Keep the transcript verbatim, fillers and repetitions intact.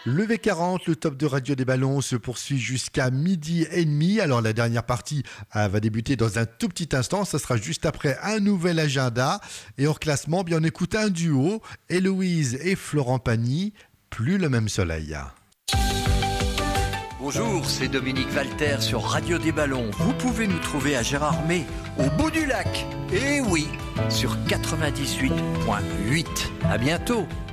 Le V quarante, le top de Radio des Ballons, se poursuit jusqu'à midi et demi. Alors la dernière partie euh, va débuter dans un tout petit instant. Ça sera juste après un nouvel agenda. Et hors classement, bien on écoute un duo, Héloïse et Florent Pagny, Plus le même soleil. Bonjour, c'est Dominique Valter sur Radio des Ballons. Vous pouvez nous trouver à Gérardmer, au bout du lac. Et oui, sur quatre-vingt-dix-huit virgule huit. À bientôt.